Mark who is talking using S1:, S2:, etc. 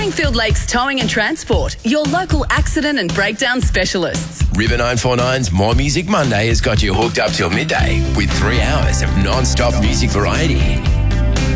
S1: Springfield Lakes Towing and Transport, your local accident and breakdown specialists.
S2: River 949's More Music Monday has got you hooked up till midday with 3 hours of non-stop music variety.